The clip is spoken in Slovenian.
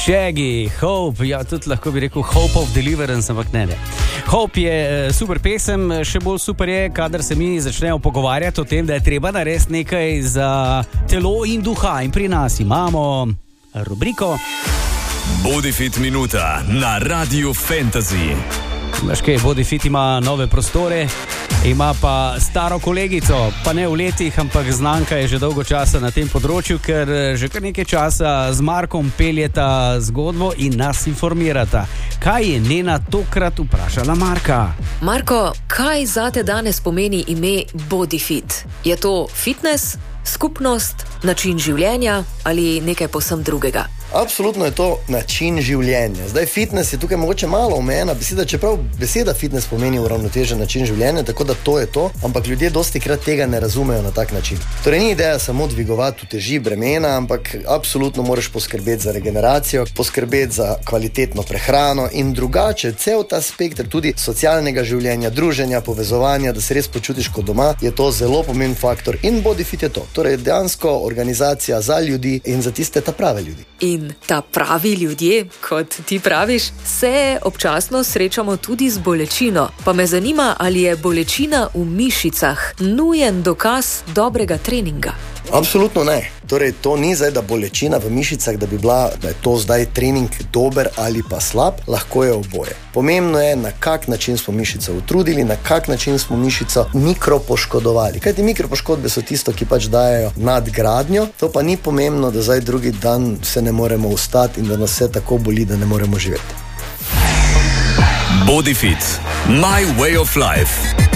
Shaggy, Hope, ja, tudi lahko bi rekel Hope of Deliverance, ampak ne. Hope je super pesem, še bolj super je, kadar se mi začnemo pogovarjati o tem, da je treba narediti nekaj za telo in duha. In pri nas imamo rubriko Bodifit minuta na Radiu Fantasy. Veš kaj, Bodifit ima nove prostore, ima pa staro kolegico, pa ne v letih, ampak znanka je že dolgo časa na tem področju, ker že kar nekaj časa z Markom peljeta zgodbo in nas informirata. Kaj je Nena tokrat vprašala Marka? Marko, kaj zate danes pomeni ime Bodifit? Je to fitness, skupnost, način življenja ali nekaj povsem drugega? Absolutno je to način življenja. Zdaj, fitness je tukaj mogoče malo omejena beseda, čeprav beseda fitness pomeni uravnotežen način življenja, tako da to je to, ampak ljudje dostikrat tega ne razumejo na tak način. Torej, ni ideja samo dvigovati uteži, bremena, ampak absolutno moraš poskrbeti za regeneracijo, poskrbeti za kvalitetno prehrano in drugače, cel ta spektr tudi socialnega življenja, druženja, povezovanja, da se res počutiš kot doma, je to zelo pomemben faktor in Bodifit je to. Torej, dejansko organizacija za ljudi in za tiste ta prave ljudi. In ta pravi ljudje, kot ti praviš, se občasno srečamo tudi z bolečino. Pa me zanima, ali je bolečina v mišicah nujen dokaz dobrega treninga? Absolutno ne. Torej, to ni zdaj, da bolečina v mišicah, da bi bila, da je to zdaj trening dober ali pa slab, lahko je oboje. Pomembno je, na kak način smo mišico utrudili, na kak način smo mišico mikropoškodovali. Kajti mikropoškodbe so tisto, ki pač dajejo nadgradnjo, to pa ni pomembno, da zdaj drugi dan se ne moremo vstati in da nas vse tako boli, da ne moremo živeti. Bodifit, my way of life.